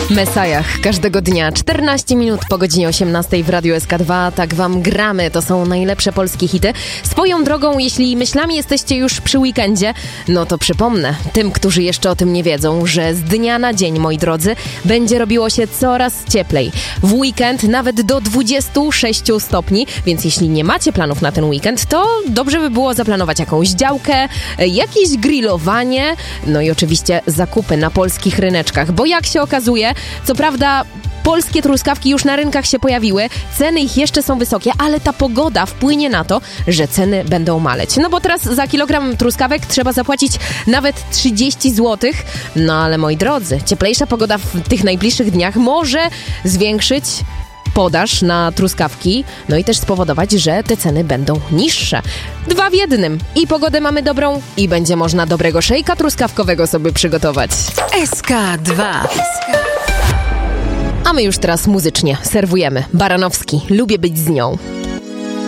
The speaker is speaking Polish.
Mesajach każdego dnia, 14 minut po godzinie 18 w Radiu SK2. Tak wam gramy, to są najlepsze polskie hity. Swoją drogą, jeśli myślami jesteście już przy weekendzie, no to przypomnę tym, którzy jeszcze o tym nie wiedzą, że z dnia na dzień, moi drodzy, będzie robiło się coraz cieplej. W weekend nawet do 26 stopni, więc jeśli nie macie planów na ten weekend, to dobrze by było zaplanować jakąś działkę, jakieś grillowanie, no i oczywiście zakupy na polskich ryneczkach, bo jak się okazuje, co prawda polskie truskawki już na rynkach się pojawiły, ceny ich jeszcze są wysokie, ale ta pogoda wpłynie na to, że ceny będą maleć. No bo teraz za kilogram truskawek trzeba zapłacić nawet 30 zł. No ale moi drodzy, cieplejsza pogoda w tych najbliższych dniach może zwiększyć podaż na truskawki, no i też spowodować, że te ceny będą niższe. 2 w 1. I pogodę mamy dobrą, i będzie można dobrego szejka truskawkowego sobie przygotować. SK2. A my już teraz muzycznie serwujemy. Baranowski, lubię być z nią.